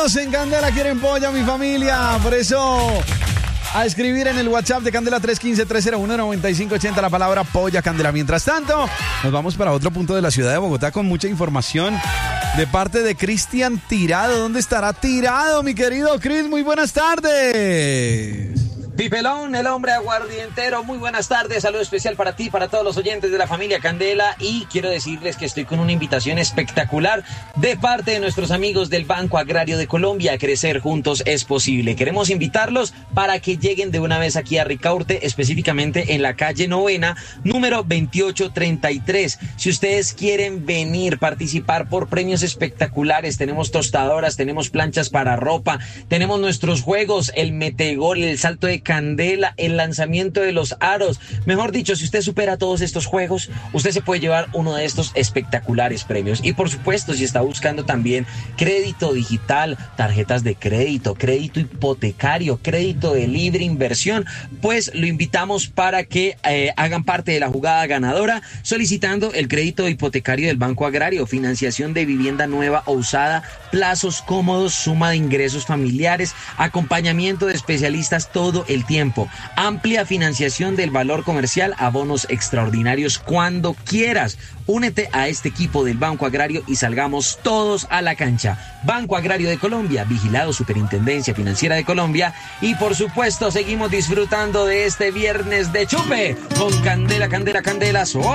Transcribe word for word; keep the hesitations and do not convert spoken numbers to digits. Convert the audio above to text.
Todos en Candela quieren polla, mi familia. Por eso, a escribir en el WhatsApp de Candela tres uno cinco, tres cero uno, nueve cinco ocho cero la palabra polla Candela. Mientras tanto, nos vamos para otro punto de la ciudad de Bogotá con mucha información de parte de Cristian Tirado. ¿Dónde estará Tirado, mi querido Cris? Muy buenas tardes. Pipelón, el hombre aguardientero, muy buenas tardes, saludo especial para ti, para todos los oyentes de la familia Candela, y quiero decirles que estoy con una invitación espectacular de parte de nuestros amigos del Banco Agrario de Colombia. Crecer juntos es posible. Queremos invitarlos para que lleguen de una vez aquí a Ricaurte, específicamente en la calle Novena, número veintiocho treinta y tres. Si ustedes quieren venir, participar por premios espectaculares, tenemos tostadoras, tenemos planchas para ropa, tenemos nuestros juegos, el metegol, el salto de Candela, el lanzamiento de los aros. Mejor dicho, si usted supera todos estos juegos, usted se puede llevar uno de estos espectaculares premios. Y por supuesto, si está buscando también crédito digital, tarjetas de crédito, crédito hipotecario, crédito de libre inversión, pues lo invitamos para que eh, hagan parte de la jugada ganadora solicitando el crédito hipotecario del Banco Agrario, financiación de vivienda nueva o usada, plazos cómodos, suma de ingresos familiares, acompañamiento de especialistas todo el tiempo, amplia financiación del valor comercial, abonos extraordinarios cuando quieras. Únete a este equipo del Banco Agrario y salgamos todos a la cancha. Banco Agrario de Colombia, vigilado Superintendencia Financiera de Colombia, y por supuesto seguimos disfrutando de este viernes de chupe con Candela, Candela, Candela.